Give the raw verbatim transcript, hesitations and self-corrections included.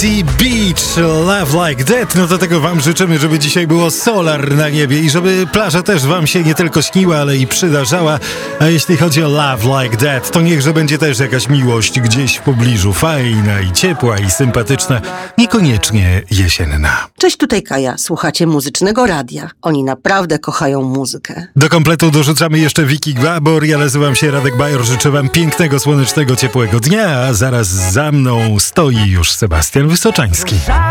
Mighty Beach, Love Like That. No do tego wam życzymy, żeby dzisiaj było solar na niebie i żeby plaża też wam się nie tylko śniła, ale i przydarzała. A jeśli chodzi o Love Like That, to niechże będzie też jakaś miłość gdzieś w pobliżu. Fajna i ciepła i sympatyczna. Niekoniecznie jesienna. Cześć, tutaj Kaja. Słuchacie Muzycznego Radia. Oni naprawdę kochają muzykę. Do kompletu dorzucamy jeszcze Wiki Gbabor. Ja nazywam się Radek Bajor. Życzę wam pięknego, słonecznego, ciepłego dnia, a zaraz za mną stoi już Sebastian Wysoczański.